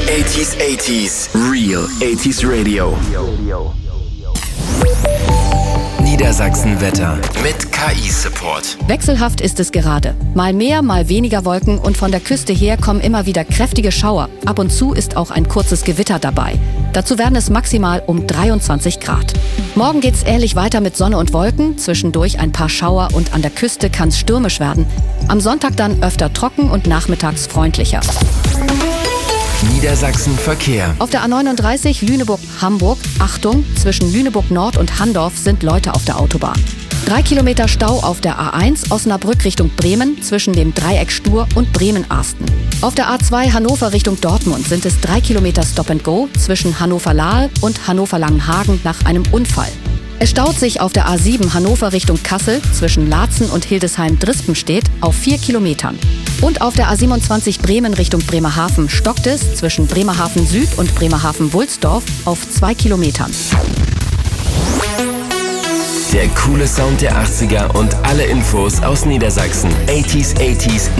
80s, Real 80s Radio. Niedersachsen-Wetter mit KI-Support. Wechselhaft ist es gerade. Mal mehr, mal weniger Wolken und von der Küste her kommen immer wieder kräftige Schauer. Ab und zu ist auch ein kurzes Gewitter dabei. Dazu werden es maximal um 23 Grad. Morgen geht's ähnlich weiter mit Sonne und Wolken, zwischendurch ein paar Schauer und an der Küste kann's stürmisch werden. Am Sonntag dann öfter trocken und nachmittags freundlicher. Niedersachsen Verkehr. Auf der A39 Lüneburg-Hamburg, Achtung, zwischen Lüneburg Nord und Handorf sind Leute auf der Autobahn. 3 Kilometer Stau auf der A1 Osnabrück Richtung Bremen zwischen dem Dreieck Stur und Bremen-Arsten. Auf der A2 Hannover Richtung Dortmund sind es 3 Kilometer Stop and Go zwischen Hannover-Lahe und Hannover-Langenhagen nach einem Unfall. Es staut sich auf der A7 Hannover Richtung Kassel zwischen Laatzen und Hildesheim-Drispenstedt auf 4 Kilometern. Und auf der A27 Bremen Richtung Bremerhaven stockt es zwischen Bremerhaven Süd und Bremerhaven-Wulsdorf auf 2 Kilometern. Der coole Sound der 80er und alle Infos aus Niedersachsen. 80s